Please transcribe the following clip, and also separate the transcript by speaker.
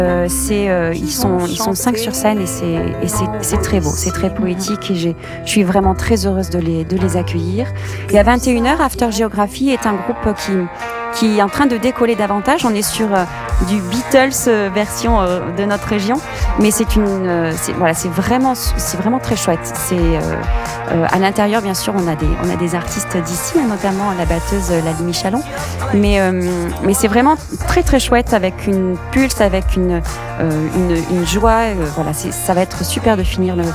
Speaker 1: Ils sont 5 sur scène et c'est très beau, c'est très poétique et je suis vraiment très heureuse de les accueillir. Et à 21h, After Géographie est un groupe qui est en train de décoller davantage. On est sur du Beatles version de notre région, mais c'est vraiment très chouette. À l'intérieur, bien sûr, on a des artistes d'ici, notamment la batteuse Lali Michalon, mais c'est vraiment très très chouette avec une pulse, avec une joie. Ça va être super de finir le